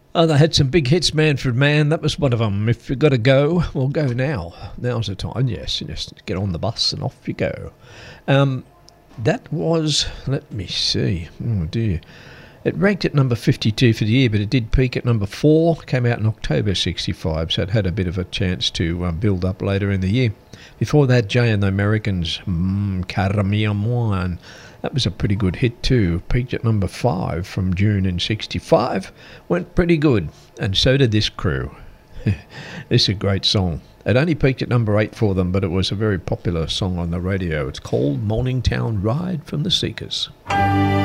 Oh, they had some big hits, Manfred Mann. That was one of them. If you've got to go, well, go now. Now's the time. Yes, just get on the bus and off you go. That was, let me see. Oh, dear. It ranked at number 52 for the year, but it did peak at number 4. Came out in October 65, so it had a bit of a chance to build up later in the year. Before that, Jay and the Americans, Caramia Moine. That was a pretty good hit too. Peaked at number 5 from June in 65. Went pretty good, and so did this crew. This is a great song. It only peaked at number 8 for them, but it was a very popular song on the radio. It's called Morningtown Ride from the Seekers.